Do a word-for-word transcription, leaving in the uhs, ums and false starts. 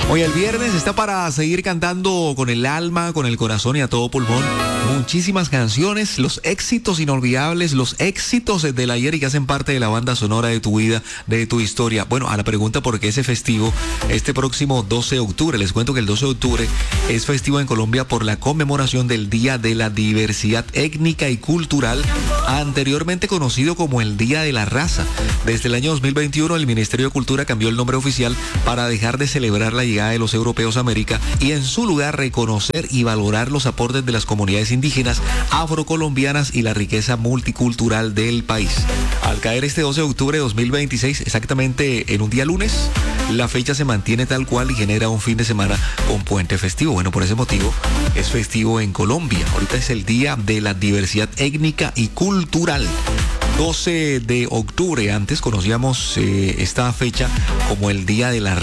Hoy el viernes está para seguir cantando con el alma, con el corazón y a todo pulmón. Muchísimas canciones, los éxitos inolvidables, los éxitos del ayer y que hacen parte de la banda sonora de tu vida, de tu historia. Bueno, a la pregunta por qué ese festivo, este próximo doce de octubre, les cuento que el doce de octubre es festivo en Colombia por la conmemoración del Día de la Diversidad Étnica y Cultural, anteriormente conocido como el Día de la Raza. Desde el año dos mil veintiuno, el Ministerio de Cultura cambió el nombre oficial para dejar de celebrar la llegada de los europeos a América y en su lugar reconocer y valorar los aportes de las comunidades indígenas, afrocolombianas y la riqueza multicultural del país. Al caer este doce de octubre de dos mil veintiséis, exactamente en un día lunes, la fecha se mantiene tal cual y genera un fin de semana con puente festivo. Bueno, por ese motivo es festivo en Colombia. Ahorita es el Día de la Diversidad Étnica y Cultural. doce de octubre, antes conocíamos eh, esta fecha como el Día de la